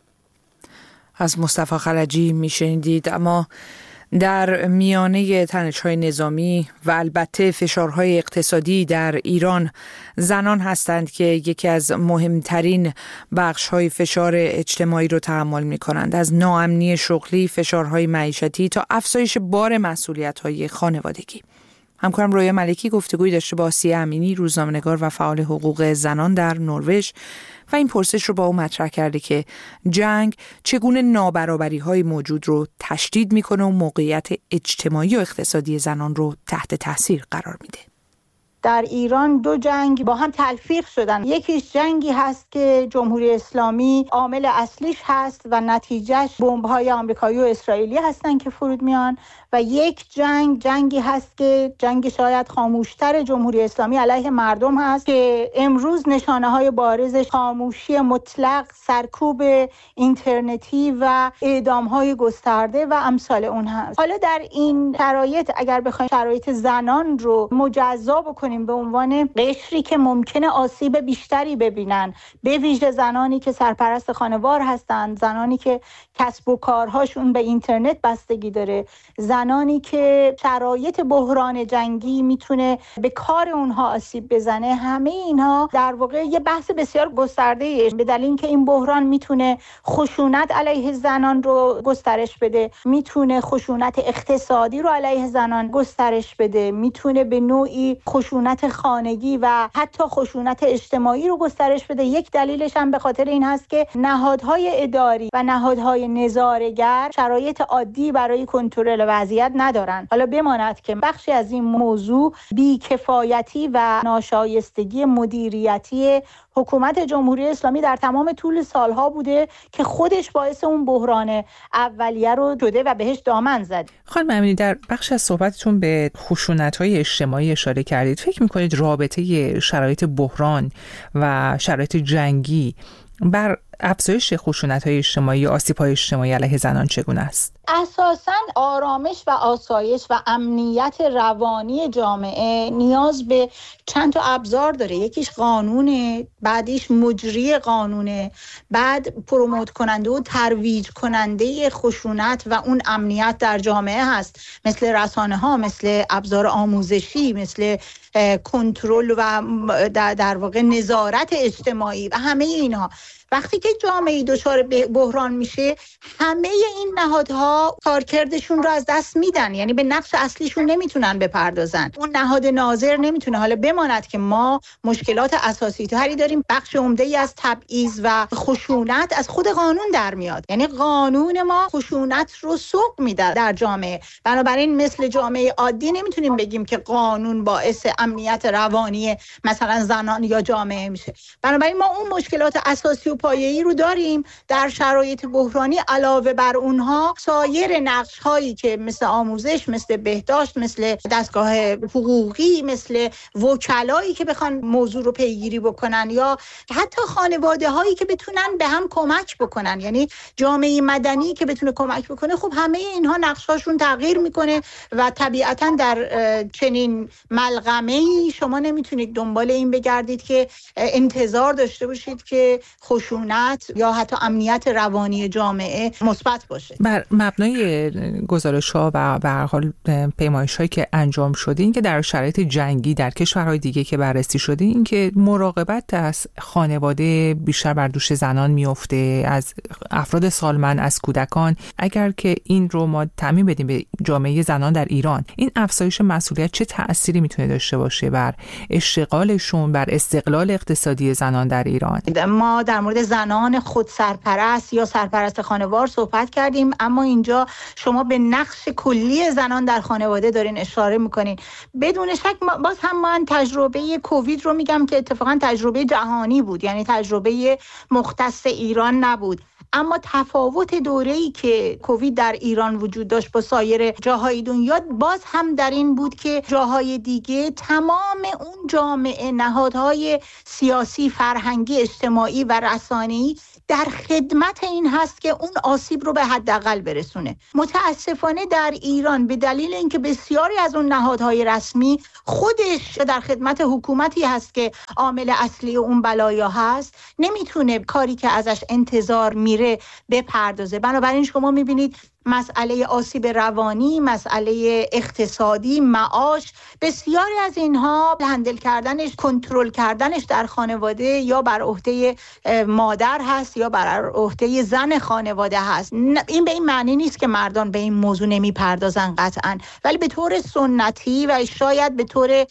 از مصطفی خلجی میشنیدید. اما در میانه تنش‌های نظامی و البته فشارهای اقتصادی در ایران، زنان هستند که یکی از مهمترین بخش‌های فشار اجتماعی رو تحمل می‌کنند، از ناامنی شغلی، فشارهای معیشتی تا افزایش بار مسئولیت‌های خانوادگی. همکارم رویا ملکی گفتگوی داشته با آسیه امینی، روزنامه‌نگار و فعال حقوق زنان در نروژ، و این پرسش رو با او مطرح کرده که جنگ چگونه نابرابری‌های موجود رو تشدید می‌کنه و موقعیت اجتماعی و اقتصادی زنان رو تحت تاثیر قرار میده. در ایران دو جنگ با هم تلفیق شدن. یکیش جنگی هست که جمهوری اسلامی عامل اصلیش هست و نتیجهش بمب‌های آمریکایی و اسرائیلی هستن که فرود میان، و یک جنگ جنگی هست که جنگ شاید خاموشتر جمهوری اسلامی علیه مردم هست که امروز نشانه‌های بارزش خاموشی مطلق، سرکوب اینترنتی و اعدام‌های گسترده و امثال اون هست. حالا در این شرایط اگر بخوایم شرایط زنان رو مجزا بکنیم به عنوان قشری که ممکنه آسیب بیشتری ببینن، به ویژه زنانی که سرپرست خانوار هستند، زنانی که کسب و کارهاشون به اینترنت بستگی داره، زنانی که شرایط بحران جنگی میتونه به کار اونها آسیب بزنه، همه اینها در واقع یه بحث بسیار گسترده به دلیل اینکه این بحران میتونه خشونت علیه زنان رو گسترش بده، میتونه خشونت اقتصادی رو علیه زنان گسترش بده، میتونه به نوعی خشونت خانگی و حتی خشونت اجتماعی رو گسترش بده. یک دلیلش هم به خاطر این هست که نهادهای اداری و نهادهای نظاره‌گر شرایط عادی برای کنترل وضعیت ندارن. حالا بماند که بخشی از این موضوع بی‌کفایتی و ناشایستگی مدیریتی حکومت جمهوری اسلامی در تمام طول سالها بوده که خودش باعث اون بحران اولیه رو شده و بهش دامن زد. خانم امینی، در بخش از صحبتتون به خشونت‌های اجتماعی اشاره کردید. فکر می‌کنید رابطه شرایط بحران و شرایط جنگی بر افزایش خشونت‌های اجتماعی و آسیب‌های اجتماعی علیه زنان چگونه است؟ اساساً آرامش و آسایش و امنیت روانی جامعه نیاز به چند تا ابزار داره. یکیش قانونه، بعدیش مجری قانونه، بعد پروموت کننده و ترویج کننده خشونت و اون امنیت در جامعه هست، مثل رسانه ها، مثل ابزار آموزشی، مثل کنترل و در واقع نظارت اجتماعی و همه اینها. وقتی که جامعه دچار بحران میشه، همه این نهادها کارکردشون رو از دست میدن، یعنی به نقش اصلیشون نمیتونن بپردازن. اون نهاد ناظر نمیتونه. حالا بماند که ما مشکلات اساسی تری داریم. بخش عمده‌ای از تبعیض و خشونت از خود قانون در میاد، یعنی قانون ما خشونت رو سوق میده در جامعه. بنابراین مثل جامعه عادی نمیتونیم بگیم که قانون باعث امنیت روانی مثلا زنان یا جامعه میشه. بنابراین ما اون مشکلات اساسی و پایه‌ای رو داریم. در شرایط بحرانی علاوه بر اونها سایر نقش‌هایی که مثل آموزش، مثل بهداشت، مثل دستگاه حقوقی، مثل وکلایی که بخوان موضوع رو پیگیری بکنن، یا حتی خانواده‌هایی که بتونن به هم کمک بکنن، یعنی جامعه مدنی که بتونه کمک بکنه، خب همه اینها نقش‌هاشون تغییر میکنه و طبیعتاً در چنین ملغمه‌ای شما نمیتونید دنبال این بگردید که انتظار داشته باشید که خشونت یا حتی امنیت روانی جامعه مثبت باشه. بر مبنای گزارش‌ها و به هر حال پیمایش‌هایی که انجام شده، این که در شرایط جنگی در کشورهای دیگه که بررسی شده، این که مراقبت از خانواده بیشتر بر دوش زنان میفته، از افراد سالمند، از کودکان. اگر که این رو ما تعمیم بدیم به جامعه زنان در ایران، این افزایش مسئولیت چه تأثیری میتونه داشته باشه بر اشتغالشون، بر استقلال اقتصادی زنان در ایران؟ ما در مورد زنان خود سرپرست یا سرپرست خانوار صحبت کردیم، اما اینجا اینجا شما به نقش کلی زنان در خانواده دارین اشاره میکنین. بدون شک باز هم من تجربه کووید رو میگم که اتفاقا تجربه جهانی بود، یعنی تجربه مختص ایران نبود. اما تفاوت دوره‌ای که کووید در ایران وجود داشت با سایر جاهای دنیا باز هم در این بود که جاهای دیگه تمام اون جامعه، نهادهای سیاسی، فرهنگی، اجتماعی و رسانه‌ای در خدمت این هست که اون آسیب رو به حداقل برسونه. متاسفانه در ایران به دلیل اینکه بسیاری از اون نهادهای رسمی خودش در خدمت حکومتی هست که عامل اصلی اون بلایا هست، نمیتونه کاری که ازش انتظار میره بپردازه. بنابراین شما میبینید مسئله آسیب روانی، مسئله اقتصادی، معاش، بسیاری از اینها هندل کردنش، کنترل کردنش در خانواده یا بر عهده مادر هست یا بر عهده زن خانواده هست. این به این معنی نیست که مردان به این موضوع نمیپردازن قطعاً، ولی به طور سنتی و شاید به طور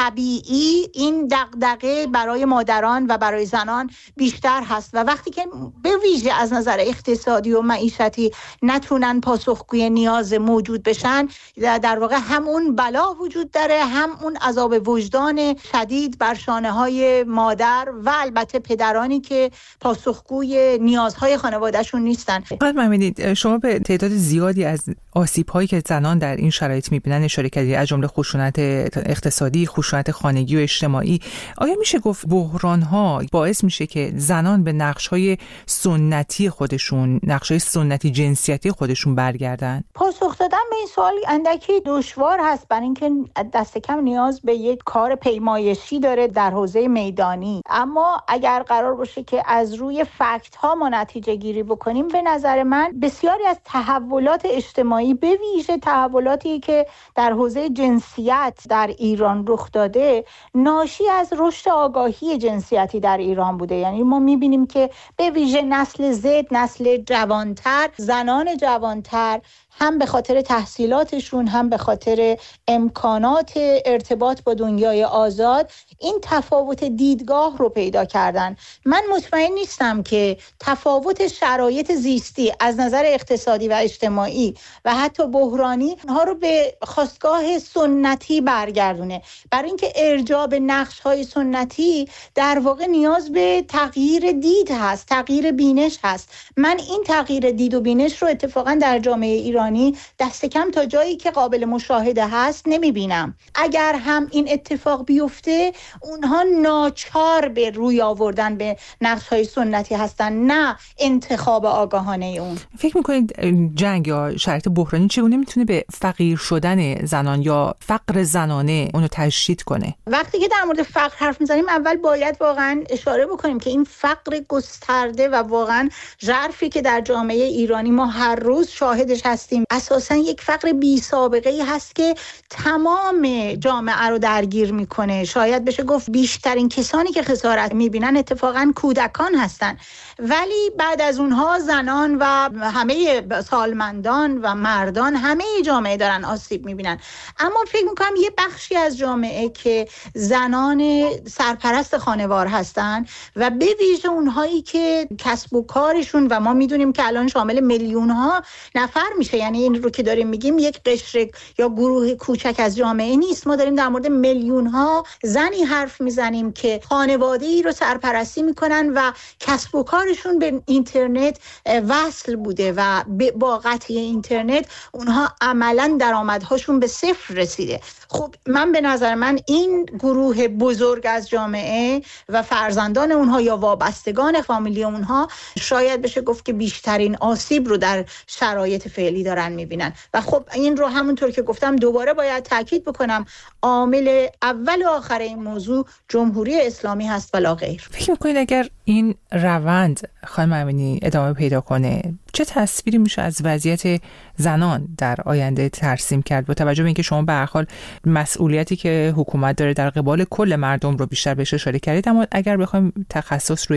طبیعی این دغدغه برای مادران و برای زنان بیشتر هست و وقتی که به ویژه از نظر اقتصادی و معیشتی نتونن پاسخگوی نیاز موجود بشن، در واقع هم اون بلا وجود داره، هم اون عذاب وجدان شدید بر شانه های مادر و البته پدرانی که پاسخگوی نیازهای خانوادهشون نیستن. خانم محمدی، شما به تعداد زیادی از آسیب‌هایی که زنان در این شرایط می‌بینن اشاره کردید، از جمله خشونت اقتصادی، خشونت خانگی و اجتماعی. آیا میشه گفت بحران‌ها باعث میشه که زنان به نقش‌های سنتی خودشون، نقش‌های سنتی جنسیتی خودشون برگردن؟ پاسخ دادن به این سوال اندکی دشوار هست، برای اینکه دست کم نیاز به یک کار پیمایشی داره در حوزه میدانی. اما اگر قرار باشه که از روی فکت ها ما نتیجه گیری بکنیم، به نظر من بسیاری از تحولات اجتماعی، به ویژه تحولاتی که در حوزه جنسیت در ایران رخ داده، ناشی از رشد آگاهی جنسیتی در ایران بوده. یعنی ما میبینیم که به ویژه نسل زد، نسل جوانتر، زنان جوانتر، هم به خاطر تحصیلاتشون هم به خاطر امکانات ارتباط با دنیای آزاد این تفاوت دیدگاه رو پیدا کردن. من مطمئن نیستم که تفاوت شرایط زیستی از نظر اقتصادی و اجتماعی و حتی بحرانی ها رو به خاستگاه سنتی برگردونه. برای اینکه ارجاع به نقش‌های سنتی در واقع نیاز به تغییر دید هست، تغییر بینش هست. من این تغییر دید و بینش رو اتفاقا در جامعه ایران دست کم تا جایی که قابل مشاهده هست نمیبینم. اگر هم این اتفاق بیفته، اونها ناچار به روی آوردن به نقش‌های سنتی هستن، نه انتخاب آگاهانه اون. فکر میکنید جنگ یا شرایط بحرانی چگونه میتونه به فقیر شدن زنان یا فقر زنانه اونو تشدید کنه؟ وقتی که در مورد فقر حرف میزنیم، اول باید واقعا اشاره بکنیم که این فقر گسترده و واقعا ژرفی که در جامعه ایرانی ما هر روز شاهدش هستیم، اساساً یک فقر بی سابقه ای هست که تمام جامعه رو درگیر میکنه. شاید بشه گفت بیشترین کسانی که خسارت میبینن اتفاقاً کودکان هستن، ولی بعد از اونها زنان و همه سالمندان و مردان، همه جامعه دارن آسیب میبینن. اما فکر میکنم یه بخشی از جامعه که زنان سرپرست خانوار هستن و به ویژه اونهایی که کسب و کارشون، و ما میدونیم که الان شامل میلیون ها نفر میشه، یعنی این رو که داریم میگیم یک قشر یا گروه کوچک از جامعه نیست، ما داریم در مورد میلیون ها زنی حرف میزنیم که خانواده ای رو سرپرستی میکنن و کسب و کارشون به اینترنت وصل بوده و با قطع اینترنت اونها عملاً درآمدهاشون به صفر رسیده. خب من به نظر من این گروه بزرگ از جامعه و فرزندان اونها یا وابستگان فامیلی اونها شاید بشه گفت که بیشترین آسیب رو در شرایط فعلی دارن میبینن. و خب این رو همونطور که گفتم دوباره باید تاکید بکنم، عامل اول و آخر این موضوع جمهوری اسلامی هست و لا غیر. فکر می‌کنید اگر این روند خانم امینی ادامه پیدا کنه، چه تصویری میشه از وضعیت زنان در آینده ترسیم کرد، با توجه به اینکه شما به هر حال مسئولیتی که حکومت داره در قبال کل مردم رو بیشتر بهش اشاره کردید، اما اگر بخوایم تخصص روی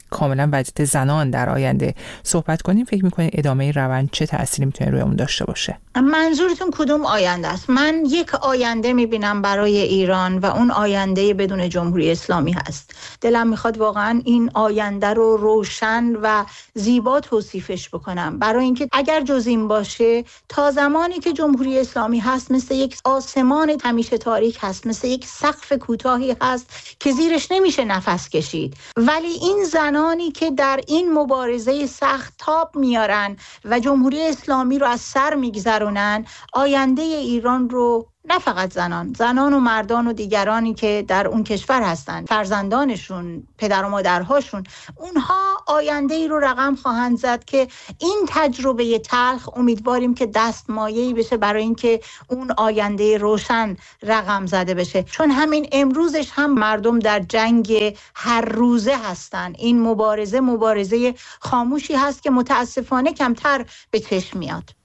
کاملا وضعیت زنان در آینده صحبت کنیم، فکر می‌کنید ادامه روند چه تأثیری میتونه روی اون داشته باشه؟ منظورتون کدوم آینده است؟ من یک آینده میبینم برای ایران و اون آینده بدون جمهوری اسلامی هست. دلم میخواد واقعا این آینده رو روشن و زیبا توصیفش بکنم، برای اینکه اگر جز این باشه تا زمانی که جمهوری اسلامی هست مثل یک آسمان همیشه تاریک هست، مثل یک سقف کوتاهی هست که زیرش نمیشه نفس کشید. ولی این زنانی که در این مبارزه سخت تاب میارن و جمهوری اسلامی رو از سر میگذرونن، آینده ایران رو نه فقط زنان، زنان و مردان و دیگرانی که در اون کشور هستند، فرزندانشون، پدر و مادرهاشون، اونها آینده ای رو رقم خواهند زد که این تجربه تلخ امیدواریم که دستمایه‌ای بشه برای اینکه اون آینده روشن رقم زده بشه. چون همین امروزش هم مردم در جنگ هر روزه هستن. این مبارزه مبارزه خاموشی هست که متاسفانه کمتر به چشم میاد.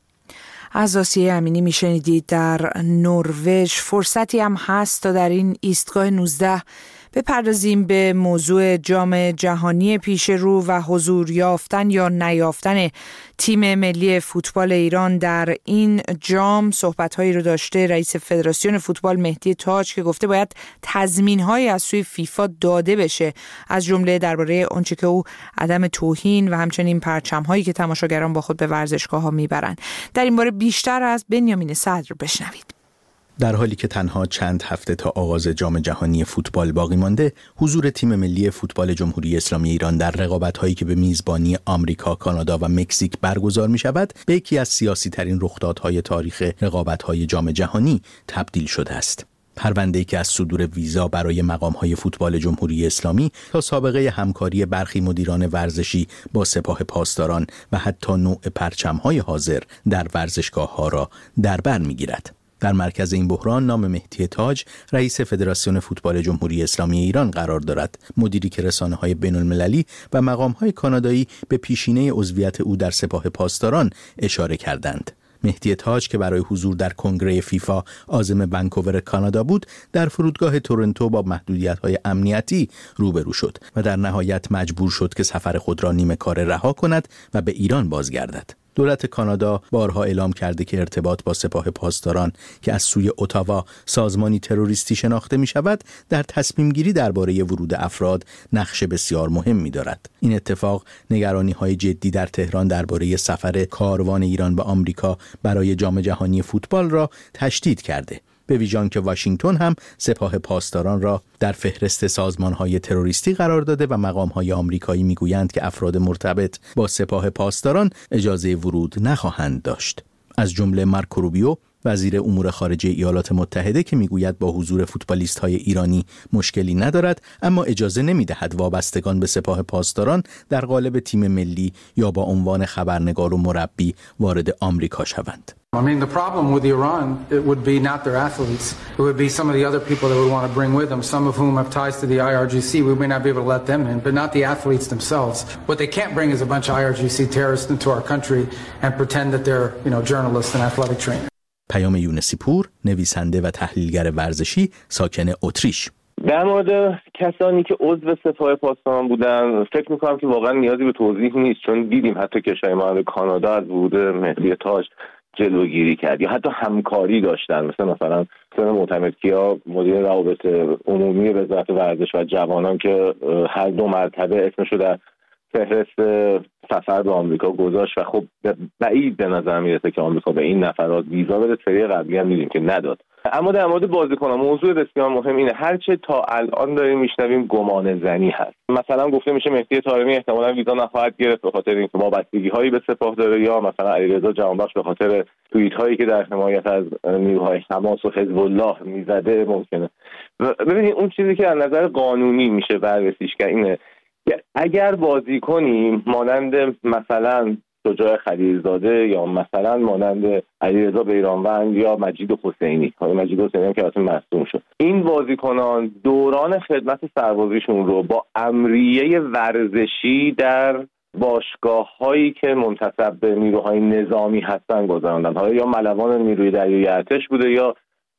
از آسیه امینی میشنیدید. در نروژ فرصتی هم هست تا در این ایستگاه نوزده بپردازیم به موضوع جام جهانی پیش رو و حضور یافتن یا نیافتن تیم ملی فوتبال ایران در این جام. صحبت‌هایی رو داشته رئیس فدراسیون فوتبال مهدی تاج که گفته باید تضمین‌هایی از سوی فیفا داده بشه، از جمله درباره آنچه که او عدم توهین و همچنین پرچم‌هایی که تماشاگران با خود به ورزشگاه‌ها میبرند. در این باره بیشتر از بنیامین صدر بشنوید. در حالی که تنها چند هفته تا آغاز جام جهانی فوتبال باقی مانده، حضور تیم ملی فوتبال جمهوری اسلامی ایران در رقابت‌هایی که به میزبانی آمریکا، کانادا و مکزیک برگزار می‌شود، به یکی از سیاسی‌ترین رخدادهای تاریخ رقابت‌های جام جهانی تبدیل شده است. پرونده‌ای که از صدور ویزا برای مقام‌های فوتبال جمهوری اسلامی تا سابقه همکاری برخی مدیران ورزشی با سپاه پاسداران و حتی نوع پرچم‌های حاضر در ورزشگاه‌ها را در بر می‌گیرد. در مرکز این بحران نام مهدی تاج، رئیس فدراسیون فوتبال جمهوری اسلامی ایران قرار دارد، مدیری که رسانه‌های بین‌المللی و مقام‌های کانادایی به پیشینه عضویت او در سپاه پاسداران اشاره کردند. مهدی تاج که برای حضور در کنگره فیفا عازم ونکوور کانادا بود، در فرودگاه تورنتو با محدودیت‌های امنیتی روبرو شد و در نهایت مجبور شد که سفر خود را نیمه کاره رها کند و به ایران بازگردد. دولت کانادا بارها اعلام کرده که ارتباط با سپاه پاسداران که از سوی اتاوا سازمانی تروریستی شناخته می شود، در تصمیم گیری درباره ورود افراد نقش بسیار مهم می دارد. این اتفاق نگرانی های جدی در تهران درباره سفر کاروان ایران به آمریکا برای جام جهانی فوتبال را تشدید کرده، به ویژه که واشنگتن هم سپاه پاسداران را در فهرست سازمان‌های تروریستی قرار داده و مقام‌های آمریکایی می‌گویند که افراد مرتبط با سپاه پاسداران اجازه ورود نخواهند داشت. از جمله مارکو روبیو وزیر امور خارجه ایالات متحده که میگوید با حضور فوتبالیست‌های ایرانی مشکلی ندارد، اما اجازه نمی‌دهد وابستگان به سپاه پاسداران در قالب تیم ملی یا با عنوان خبرنگار و مربی وارد آمریکا شوند. I mean, the problem with Iran, it would be not their athletes. It would be some of the other people that would want to bring with them, some of whom have ties to the I R G C. We may not be able to let them in, but not the athletes themselves. What they can't bring is a bunch of I R G C terrorists into our country and pretend that they're, you know, journalists and athletic trainers. پیام یونسی پور، نویسنده و تحلیلگر ورزشی، ساکن اتریش. در مورد کسانی که عضو سپاه پاسداران بودن، فکر میکنم که واقعا نیازی به توضیح نیست، چون دیدیم حتی کشور مانند کانادا از ورود مهدی تاج جلوگیری کرد یا حتی همکاری داشتن، مثل مثلا سن معتمدکیا مدیر روابط عمومی وزارت ورزش و جوانان که هر دو مرتبه اسمش رو در فهرست سفر به آمریکا گذاشت و خب بعید به نظر میرسه که آمریکا به این نفرات ویزا بده. سری قبلی هم دیدیم که نداد. اما در مورد بازیکنان موضوع بسیار مهم اینه، هرچه تا الان داریم میشنویم گمان زنی هست. مثلا گفته میشه مهدی طارمی احتمالاً ویزا نخواهد گرفت به خاطر اینکه وابستگی هایی به سپاه داره، یا مثلا علیرضا جهانبخش به خاطر توییت هایی که در حمایت از نیروهای حماس و حزب الله میزده ممکنه. ببینید اون چیزی که از نظر قانونی میشه بررسیش کرد اینه که اگر بازیکنی مانند مثلا شجاع خلیلزاده یا مثلا مانند علیرضا بیرانوند یا مجید حسینی، مجید حسینی هم که اصلا مصدوم شد، این بازیکنان دوران خدمت سربازیشون رو با امریه ورزشی در باشگاه هایی که منتسب به نیروهای نظامی هستن گذراندن، حالا یا ملوان نیروی دریایی ارتش بوده یا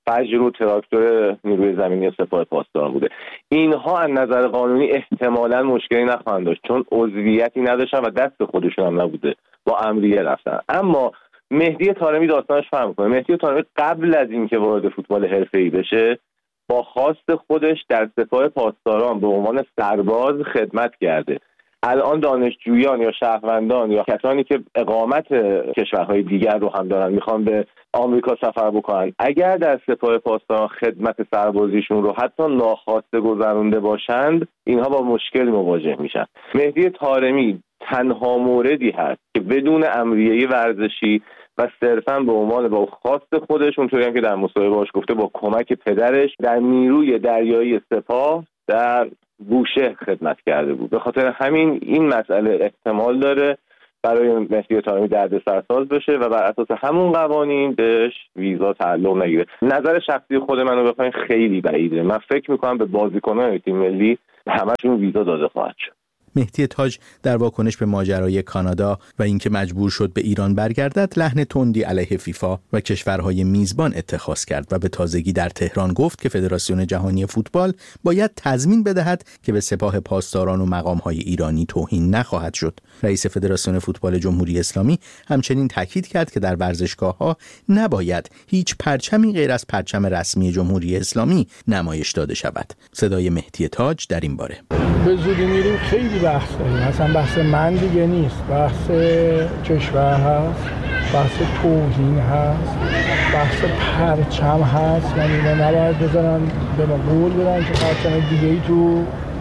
فجر و تراکتور نیروی زمینی سپاه پاسداران بوده. اینها از نظر قانونی احتمالاً مشکلی نخواهند داشت چون عضویتی نداشتن و دست خودشون هم نبوده، با امریه رفتن. اما مهدی طارمی داستانش فرق می‌کنه. مهدی طارمی قبل از اینکه وارد فوتبال حرفه‌ای بشه با خواست خودش در سپاه پاسداران به عنوان سرباز خدمت کرده. الان دانشجویان یا شهروندان یا کسانی که اقامت کشورهای دیگر رو هم دارن میخوان به آمریکا سفر بکنن، اگر در سپاه پاسداران خدمت سربازیشون رو حتی ناخواسته گذرونده باشند، اینها با مشکل مواجه میشن. مهدی طارمی تنها موردی هست که بدون امریه ورزشی و صرفاً به عنوان با خواست خودش، اونطوری هم که در مصاحبه باش گفته، با کمک پدرش در نیروی دریایی سپاه در بوشهر خدمت کرده بود. به خاطر همین این مسئله احتمال داره برای مهدی طارمی دردسرساز بشه و بر اساس همون قوانین بهش ویزا تعلق نگیره. نظر شخصی خود منو بخواین خیلی بعیده. من فکر میکنم به بازیکنان تیم ملی همشون ویزا داده خواهد شد. مهدی تاج در واکنش به ماجرای کانادا و اینکه مجبور شد به ایران برگردد، لحن تندی علیه فیفا و کشورهای میزبان اتخاذ کرد و به تازگی در تهران گفت که فدراسیون جهانی فوتبال باید تضمین بدهد که به سپاه پاسداران و مقامهای ایرانی توهین نخواهد شد. رئیس فدراسیون فوتبال جمهوری اسلامی همچنین تاکید کرد که در ورزشگاه‌ها نباید هیچ پرچمی غیر از پرچم رسمی جمهوری اسلامی نمایش داده شود. صدای مهدی تاج در این باره: به زودی میریم خیلی بحث داریم، مثلا بحث من دیگه نیست، بحث کشور هست، بحث توهین هست، بحث پرچم هست. یعنی اینا نباید بذارن به ما قول بدن که پرچم دیگه ای تو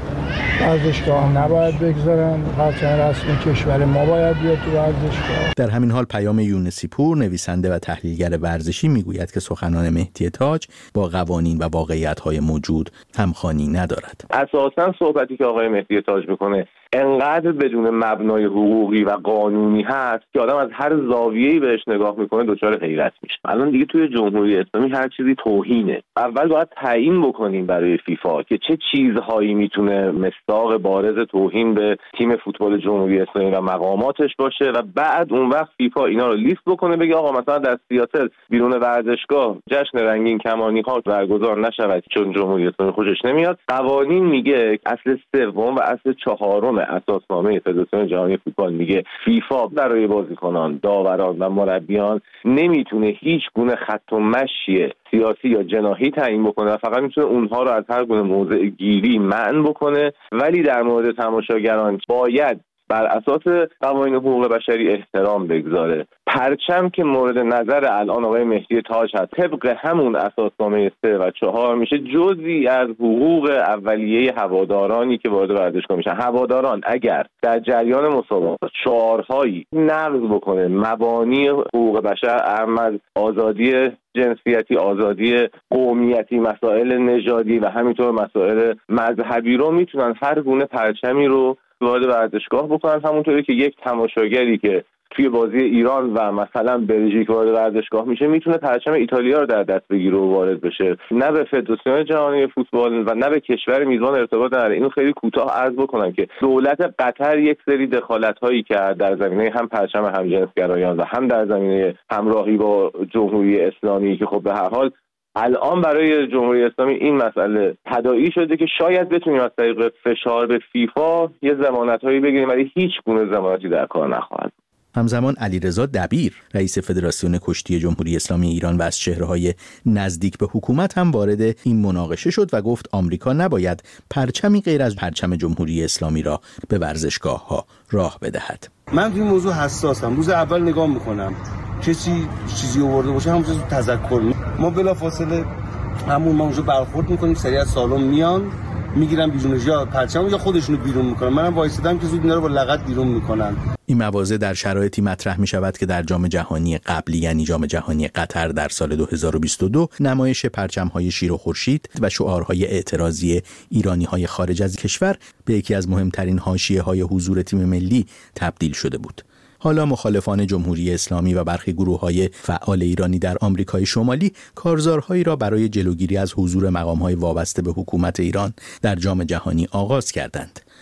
ورزشگاه نباید بگذارن، پرچم رسمی کشور ما باید بیاد تو ورزشگاه. در همین حال پیام یونسی پور، نویسنده و تحلیلگر ورزشی، میگوید که سخنان مهدی تاج با قوانین و واقعیت‌های موجود همخوانی ندارد. اساساً صحبتی که آقای مهدی تاج میکنه انقدر بدون مبنای حقوقی و قانونی هست که آدم از هر زاویه‌ای بهش نگاه میکنه دچار حیرت میشه. الان دیگه توی جمهوری اسلامی هر چیزی توهینه. اول باید تعیین بکنیم برای فیفا که چه چیزهایی میتونه مصداق بارز توهین به تیم فوتبال جمهوری اسلامی و مقاماتش باشه و بعد اون وقت فیفا اینا رو لیست بکنه، بگه آقا مثلا در سیاتل بیرون ورزشگاه جشن رنگین کمانی ها برگزار نشود چون جمهوری اسلامی خوشش نمیاد. قوانین میگه اصل سوم و اصل چهارم اساسنامه فدراسیون جهانی فوتبال میگه فیفا برای بازیکنان، داوران و مربیان نمیتونه هیچ گونه خط و مشی سیاسی یا جناحی تعیین بکنه و فقط میتونه اونها رو از هر گونه موضع گیری منع بکنه، ولی در مورد تماشاگران باید بر اساس قوانین حقوق بشری احترام بگذاره. پرچم که مورد نظر الان آقای مهدی تاج هست، طبق همون اساسنامه سه و چهار میشه جزئی از حقوق اولیه هوادارانی که وارد ورزشگاه میشن. هواداران اگر در جریان مسابقات شعارهایی نقض بکنه مبانی حقوق بشر، اهم از آزادی جنسیتی، آزادی قومیتی، مسائل نژادی و همینطور مسائل مذهبی رو، میتونن هر گونه پرچمی رو وارد ورزشگاه بکنن. همونطوری که یک تماشاگری که توی بازی ایران و مثلا بلژیک وارد ورزشگاه میشه میتونه پرچم ایتالیا رو در دست بگیره و وارد بشه. نه به فدراسیون جهانی فوتبال و نه به کشور میزبان ارتباط نداره. اینو خیلی کوتاه عرض بکنم که دولت قطر یک سری دخالت‌هایی کرد در زمینه هم پرچم همجنسگرایان و هم در زمینه همراهی با جمهوری اسلامی که خب به هر حال الان برای جمهوری اسلامی این مسئله تداعی شده که شاید بتونیم از طریق فشار به فیفا یه ضمانت‌هایی بگیریم، ولی هیچ گونه ضمانتی در کار نخواهد. همزمان علیرضا دبیر، رئیس فدراسیون کشتی جمهوری اسلامی ایران و از چهره‌های نزدیک به حکومت هم وارد این مناقشه شد و گفت آمریکا نباید پرچمی غیر از پرچم جمهوری اسلامی را به ورزشگاه‌ها راه بدهد. من تو این موضوع حساسم. روز اول نگاه میکنم کسی چیزی آورده باشه همون چیزو تذکر می. ما بلافاصله همون ما اونجا برخورد میکنیم، سریع از سالن میان میگیرن بیرونش، یا پرچم یا خودشونو بیرون میکنن. منم وایسادم که زود اینا رو با لغت بیرون میکنن. این مواضع در شرایطی مطرح می شود که در جام جهانی قبلی، یعنی جام جهانی قطر در سال دو هزار و بیست و دو، نمایش پرچم‌های شیر و خورشید و شعارهای اعتراضی ایرانی‌های خارج از کشور به یکی از مهمترین حاشیه‌های حضور تیم ملی تبدیل شده بود. حالا مخالفان جمهوری اسلامی و برخی گروه‌های فعال ایرانی در آمریکای شمالی کارزارهایی را برای جلوگیری از حضور مقام‌های وابسته به حکومت ایران در جام جهانی آغاز کردند.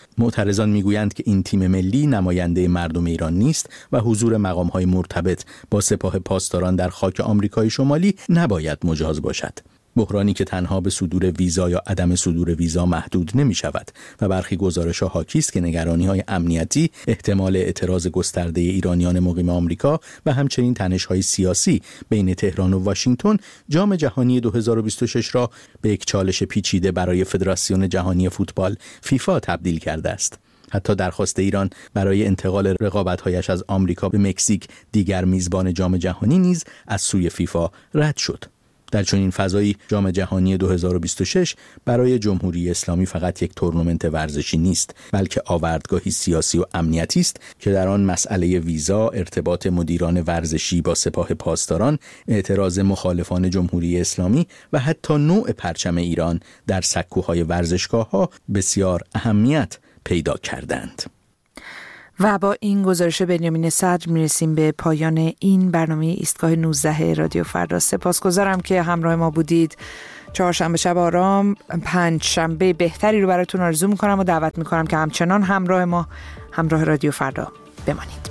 معترضان میگویند که این تیم ملی نماینده مردم ایران نیست و حضور مقام‌های مرتبط با سپاه پاسداران در خاک آمریکای شمالی نباید مجاز باشد. بحرانی که تنها به صدور ویزا یا عدم صدور ویزا محدود نمی شود و برخی گزارش‌ها حاکی است که نگرانی‌های امنیتی، احتمال اعتراض گسترده ایرانیان مقیم آمریکا و همچنین تنش‌های سیاسی بین تهران و واشنگتن جام جهانی دو هزار و بیست و شش را به یک چالش پیچیده برای فدراسیون جهانی فوتبال فیفا تبدیل کرده است. حتی درخواست ایران برای انتقال رقابت‌هایش از آمریکا به مکزیک، دیگر میزبان جام جهانی، نیز از سوی فیفا رد شد. در چنین فضایی جام جهانی دو هزار و بیست و شش برای جمهوری اسلامی فقط یک تورنمنت ورزشی نیست، بلکه آوردگاهی سیاسی و امنیتی است که در آن مسئله ویزا، ارتباط مدیران ورزشی با سپاه پاسداران، اعتراض مخالفان جمهوری اسلامی و حتی نوع پرچم ایران در سکوهای ورزشگاه‌ها بسیار اهمیت پیدا کردند. و با این گزارش بنیامین صدر میرسیم به پایان این برنامه ایستگاه نوزده رادیو فردا. سپاسگزارم که همراه ما بودید. چهارشنبه شب آرام، پنج شنبه بهتری رو براتون آرزو میکنم و دعوت میکنم که همچنان همراه ما، همراه رادیو فردا بمانید.